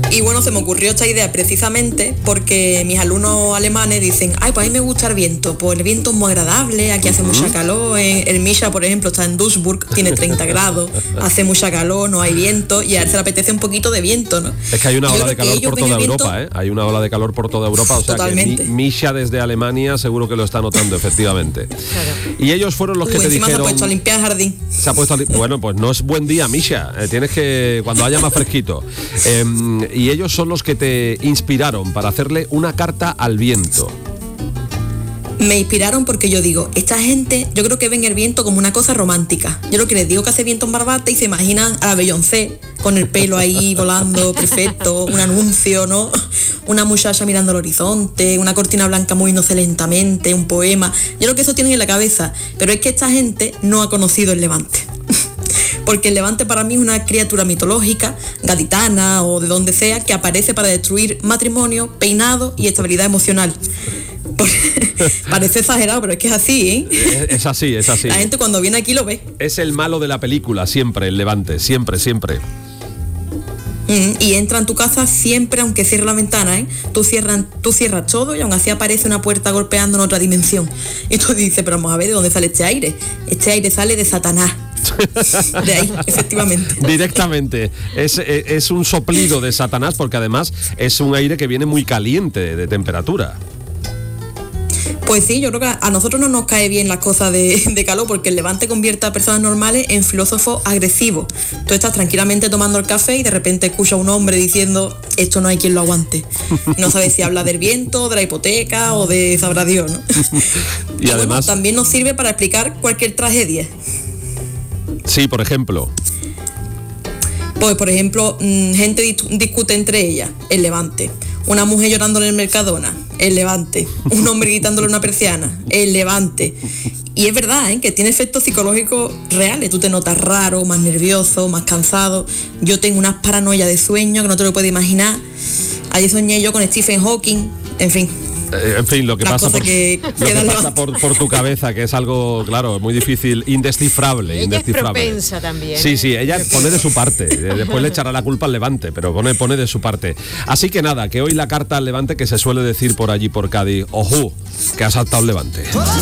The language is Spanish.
Y bueno, se me ocurrió esta idea precisamente porque mis alumnos alemanes dicen, ay, pues a mí me gusta el viento, pues el viento es muy agradable, aquí hace mucha calor, el Misha, por ejemplo, está en Duisburg, tiene 30 grados, hace mucha calor, no hay viento, y a él se le apetece un poquito de viento, ¿no? Es que hay una ola de calor por toda Europa, ¿eh? Hay una ola de calor por toda Europa, o sea totalmente. Que Misha desde Alemania seguro que lo está notando, efectivamente. Claro. Y ellos fueron los que te dijeron... se ha puesto a limpiar el jardín. Se ha puesto bueno, pues no es buen día, Misha, tienes que... cuando haya más fresquito. Y ellos son los que te inspiraron para hacerle una carta al viento. Me inspiraron porque yo digo, esta gente, yo creo que ven el viento como una cosa romántica. Yo lo que les digo que hace viento en Barbate y se imaginan a la Beyoncé con el pelo ahí volando, perfecto, un anuncio, ¿no? Una muchacha mirando al horizonte, una cortina blanca moviéndose lentamente, un poema. Yo creo que eso tienen en la cabeza, pero es que esta gente no ha conocido el Levante. Porque el Levante para mí es una criatura mitológica, gaditana o de donde sea, que aparece para destruir matrimonio, peinado y estabilidad emocional. Parece exagerado, pero es que es así, ¿eh? Es así. La gente cuando viene aquí lo ve. Es el malo de la película, siempre, el Levante, siempre. Y entra en tu casa siempre, aunque cierre la ventana, ¿eh? Tú cierras todo y aún así aparece una puerta golpeando en otra dimensión. Y tú dices, pero vamos a ver, ¿de dónde sale este aire? Este aire sale de Satanás. De ahí, efectivamente. Directamente. Es un soplido de Satanás, porque además es un aire que viene muy caliente de temperatura. Pues sí, yo creo que a nosotros no nos cae bien las cosas de calor, porque el Levante convierte a personas normales en filósofos agresivos. Tú estás tranquilamente tomando el café y de repente escuchas a un hombre diciendo, esto no hay quien lo aguante. No sabes si habla del viento, de la hipoteca o de sabrá Dios, ¿no? Y además bueno, también nos sirve para explicar cualquier tragedia. Sí, por ejemplo. Pues por ejemplo, gente discute entre ellas, el Levante. Una mujer llorando en el Mercadona, el Levante. Un hombre gritándole una persiana, el Levante. Y es verdad, ¿eh? Que tiene efectos psicológicos reales. Tú te notas raro, más nervioso, más cansado. Yo tengo unas paranoias de sueño que no te lo puedes imaginar. Ayer soñé yo con Stephen Hawking, en fin. Lo que pasa por tu cabeza, que es algo, claro, muy difícil, indescifrable. Ella es propensa también. Sí, ella pone de su parte. Después le echará la culpa al Levante, pero pone de su parte. Así que nada, que hoy la carta al Levante, que se suele decir por allí por Cádiz, ojú, que ha saltado el Levante.